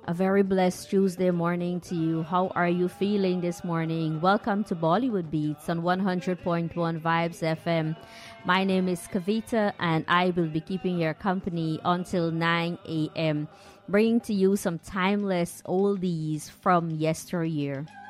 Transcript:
A very blessed Tuesday morning to you. How are you feeling this morning? Welcome to Bollywood Beats on 100.1 Vibes FM. My name is Kavita and I will be keeping your company until 9 a.m., bringing to you some timeless oldies from yesteryear.